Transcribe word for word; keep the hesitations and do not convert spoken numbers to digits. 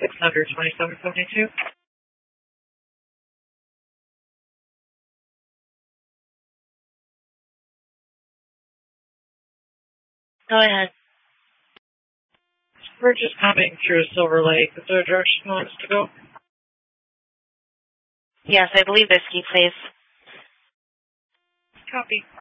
six hundred twenty-seven seventy-two. Go ahead. We're just coming through Silver Lake. Is there a direction you want us to go? Yes, I believe Whiskey, please. Copy.